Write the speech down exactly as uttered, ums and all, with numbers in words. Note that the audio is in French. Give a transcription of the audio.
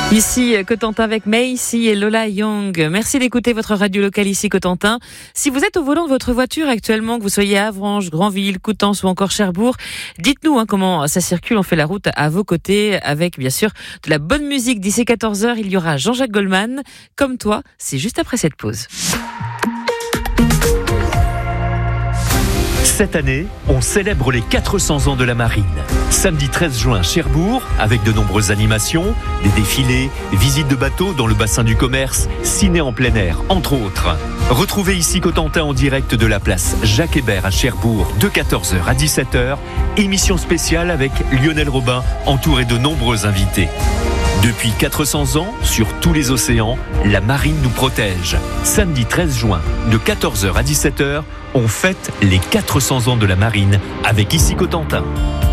Ici Cotentin avec Macy et Lola Young. Merci d'écouter votre radio locale ici Cotentin. Si vous êtes au volant de votre voiture actuellement, que vous soyez à Avranches, Granville, Coutances ou encore Cherbourg, dites-nous hein, comment ça circule. On fait la route à vos côtés avec bien sûr de la bonne musique. D'ici quatorze heures, il y aura Jean-Jacques Goldman. Comme toi, c'est juste après cette pause. Cette année, on célèbre les quatre cents ans de la marine. Samedi treize juin, Cherbourg, avec de nombreuses animations, des défilés, visites de bateaux dans le bassin du commerce, ciné en plein air, entre autres. Retrouvez ici Cotentin en direct de la place Jacques Hébert à Cherbourg de quatorze heures à dix-sept heures. Émission spéciale avec Lionel Robin, entouré de nombreux invités. Depuis quatre cents ans, sur tous les océans, la marine nous protège. Samedi treize juin, de quatorze heures à dix-sept heures, on fête les quatre cents ans de la marine avec ici Cotentin.